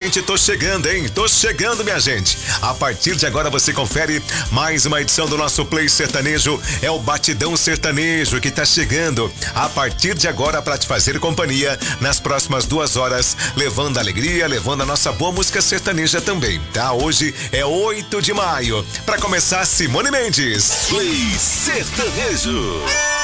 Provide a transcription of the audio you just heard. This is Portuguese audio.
Gente, tô chegando, hein? Tô chegando, minha gente. A partir de agora você confere mais uma edição do nosso Play Sertanejo. É o Batidão Sertanejo que tá chegando a partir de agora para te fazer companhia nas próximas 2 horas, levando alegria, levando a nossa boa música sertaneja também, tá? Hoje é 8 de maio. Para começar, Simone Mendes. Play Sertanejo.